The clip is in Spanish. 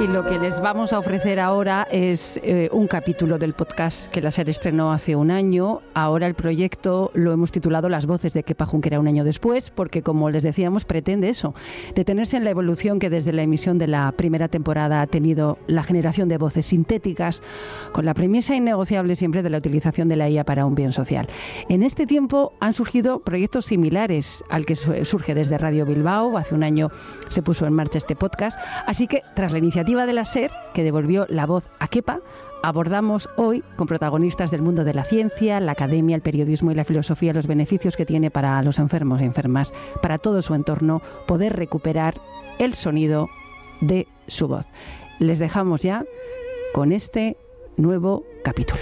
Y lo que les vamos a ofrecer ahora es un capítulo del podcast que la SER estrenó hace un año. Ahora el proyecto lo hemos titulado Las voces de Kepa Junquera un año después, porque, como les decíamos, pretende eso, detenerse en la evolución que desde la emisión de la primera temporada ha tenido la generación de voces sintéticas, con la premisa innegociable siempre de la utilización de la IA para un bien social. En este tiempo han surgido proyectos similares al que surge desde Radio Bilbao. Hace un año se puso en marcha este podcast. Así que, tras la iniciativa de la SER, que devolvió la voz a Kepa, abordamos hoy, con protagonistas del mundo de la ciencia, la academia, el periodismo y la filosofía, los beneficios que tiene para los enfermos y enfermas, para todo su entorno, poder recuperar el sonido de su voz. Les dejamos ya con este nuevo capítulo.